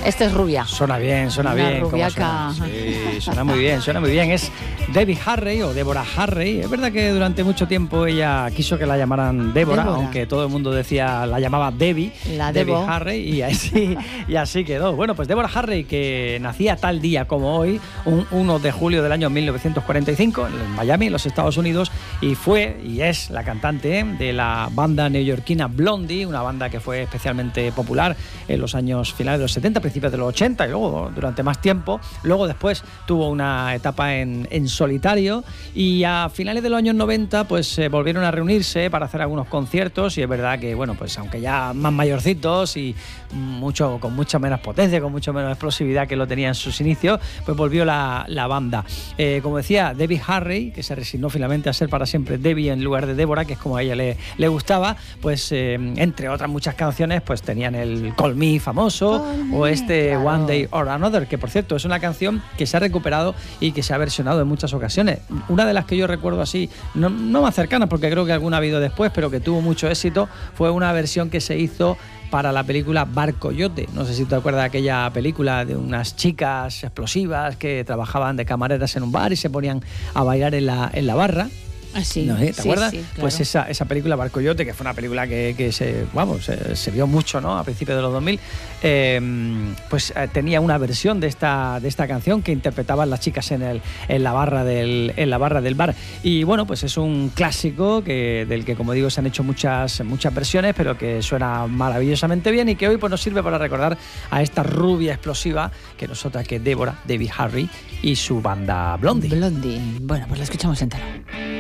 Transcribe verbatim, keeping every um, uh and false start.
Esta es rubia. Suena bien, suena Una bien. rubiaca. Suena. Sí, suena muy bien, suena muy bien. Es Debbie Harry o Deborah Harry. Es verdad que durante mucho tiempo ella quiso que la llamaran Débora, Débora. aunque todo el mundo decía, la llamaba Debbie. La Debbie Debo. Harry, y así, y así quedó. Bueno, pues Deborah Harry, que nacía tal día como hoy, un uno de julio del año mil novecientos cuarenta y cinco, en Miami, en los Estados Unidos, y fue y es la cantante de la banda neoyorquina Blondie, una banda que fue especialmente popular en los años finales de los setenta, principios de los ochenta, y luego durante más tiempo. Luego después tuvo una etapa en, en solitario, y a finales de los años noventa pues eh, volvieron a reunirse para hacer algunos conciertos, y es verdad que, bueno, pues aunque ya más mayorcitos y mucho con mucha menos potencia, con mucho menos explosividad que lo tenía en sus inicios, pues volvió la, la banda. Eh, como decía, Debbie Harry, que se resignó finalmente a ser para siempre Debbie en lugar de Débora, que es como a ella le, le gustaba, pues eh, entre otras muchas canciones, pues tenían el Call Me famoso, Call Me, o este claro. One Day or Another, que por cierto es una canción que se ha recuperado y que se ha versionado en muchas ocasiones. Una de las que yo recuerdo así, no, no más cercanas, porque creo que alguna ha habido después, pero que tuvo mucho éxito, fue una versión que se hizo para la película Barcoyote. No sé si te acuerdas de aquella película de unas chicas explosivas que trabajaban de camareras en un bar y se ponían a bailar en la, en la barra. Ah, sí. No sé, ¿te sí, acuerdas? sí, claro. Pues esa, esa película Barcoyote, que fue una película que, que se, vamos, se, se vio mucho, ¿no? A principios de los dos mil, eh, pues eh, tenía una versión de esta, de esta canción que interpretaban las chicas en, el, en, la barra del, en la barra del bar. Y bueno, pues es un clásico que, del que, como digo, se han hecho muchas, muchas versiones, pero que suena maravillosamente bien y que hoy pues, nos sirve para recordar a esta rubia explosiva que no es otra que Débora, Debbie Harry y su banda Blondie. Blondie. Bueno, pues la escuchamos entera.